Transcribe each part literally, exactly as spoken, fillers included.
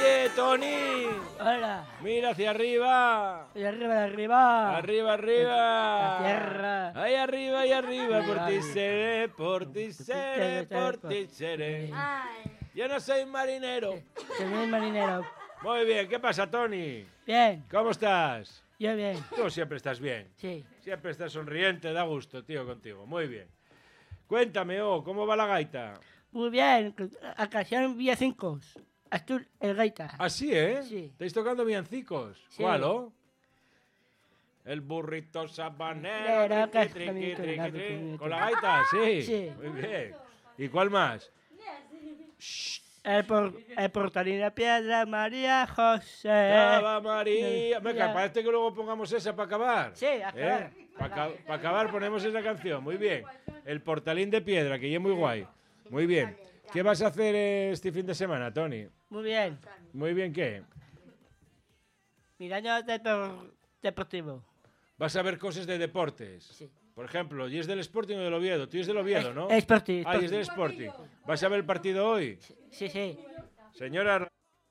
Oye, Tony. Hola. Mira hacia arriba. Y arriba, de arriba. Arriba, arriba. La tierra. Ahí arriba, ahí arriba. Por ti seré, por ti seré, por ti seré. Yo no soy marinero. Soy marinero. Muy bien, ¿qué pasa, Tony? Bien. ¿Cómo estás? Yo bien. Tú siempre estás bien. Sí. Siempre estás sonriente, da gusto, tío, contigo. Muy bien. Cuéntame, oh, ¿cómo va la gaita? Muy bien. Ocasión villancicos. Azul, el gaita. ¿Ah, sí, eh? Sí. ¿Estáis tocando villancicos? Sí. ¿Cuál, oh? El burrito sabanero. Pero, triqui, que- triqui, triqui, que- triqui. ¿Con la gaita? Sí. Sí. Muy bien. ¿Y cuál más? El, por, el portalín de piedra, María José. Ave María. Me Mira. parece que luego pongamos esa para acabar. Sí, acabar. Para acabar ponemos esa canción. Muy bien. El portalín de piedra, que ya es muy guay. Muy bien. ¿Qué vas a hacer eh, este fin de semana, Tony? Muy bien. Muy bien, ¿qué? Mirando depor- deportivo. Vas a ver cosas de deportes. Sí. Por ejemplo, ¿y es del Sporting o del Oviedo? Tú es del Oviedo, ¿no? Es Sporting, Ah, y Sporting. es del Sporting. ¿Vas a ver el partido hoy? Sí, sí. Señora...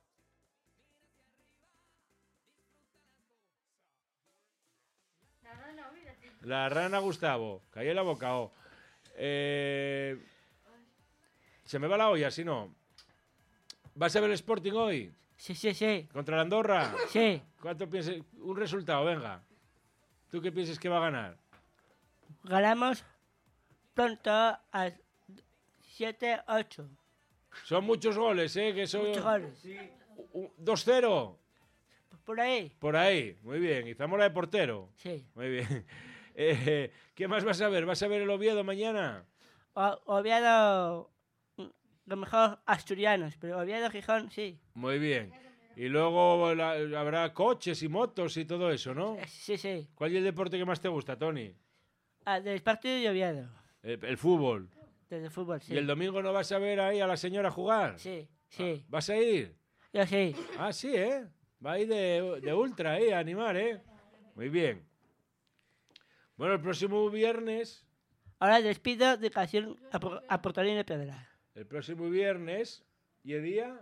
La rana Gustavo. Callé la boca, oh. Eh... Se me va la olla, si no. ¿Vas a ver el Sporting hoy? Sí, sí, sí. ¿Contra la Andorra? Sí. ¿Cuánto piensas? Un resultado, venga. ¿Tú qué piensas que va a ganar? Ganamos pronto a siete ocho. Son muchos goles, ¿eh? Que son... Muchos goles. dos cero. Por ahí. Por ahí, muy bien. Y Zamora de portero. Sí. Muy bien. Eh, ¿Qué más vas a ver? ¿Vas a ver el Oviedo mañana? O, Oviedo, mm, lo mejor asturianos, pero Oviedo, Gijón, sí. Muy bien. Y luego la- habrá coches y motos y todo eso, ¿no? Eh, Sí, sí. ¿Cuál es el deporte que más te gusta, Tony? Ah, del partido de Oviedo. El, el fútbol. Desde el fútbol, sí. ¿Y el domingo no vas a ver ahí a la señora jugar? Sí, sí. ¿Vas a ir? Yo sí. Ah, sí, ¿eh? Va a ir de, de ultra, ¿eh? A animar, ¿eh? Muy bien. Bueno, el próximo viernes... Ahora despido de canción a, por- a Portalín de Piedra. El próximo viernes... ¿Y el día?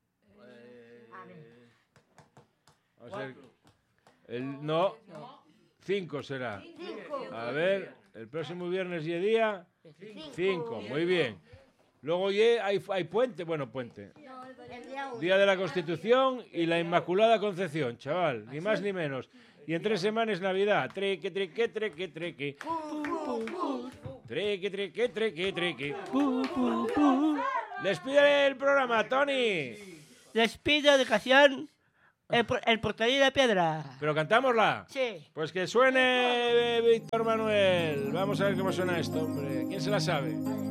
Vamos a ver. El, no, cinco será. A ver, el próximo viernes y el día... Cinco, muy bien. Luego ye, hay, hay puente, bueno, puente. Día de la Constitución y la Inmaculada Concepción, chaval, ni más ni menos. Y en tres semanas Navidad. Treque, treque, treque, treque. Treque, treque, treque, treque. Pu, pu, pu. Despide el programa, Tony. Despido de canción el, por- el Portalín de Piedra. Pero cantámosla. Sí. Pues que suene eh, Víctor Manuel. Vamos a ver cómo suena esto, hombre. ¿Quién se la sabe?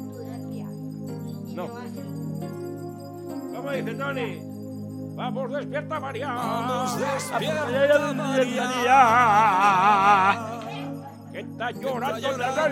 No. ¿Cómo dice Tony? Vamos, despierta María. Vamos, despierta, María. Que está llorando.